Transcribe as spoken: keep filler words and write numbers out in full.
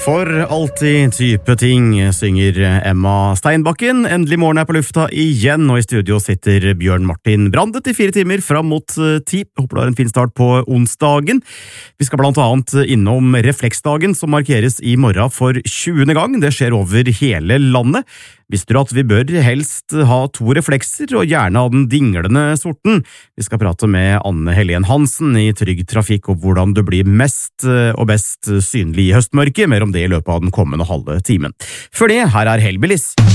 For alltid type ting, synger Emma Steinbakken. Endelig morgen er på lufta igjen, og i studio sitter Bjørn Martin Brandet i fire timer fram mot ti. Håper du har en fin start på onsdagen. Vi skal blant annet innom refleksdagen, som markeres i morgen for tjuende gang. Det skjer over hele landet. Visste du at vi bør helst ha to reflekser, og gjerne av den dinglende sorten? Vi skal prate med Anne Helene Hansen i Trygg Trafikk om hvordan du blir mest og best synlig i høstmørket, mer om det i løpet av den kommende halve timen. Før det, her er Hellbillies.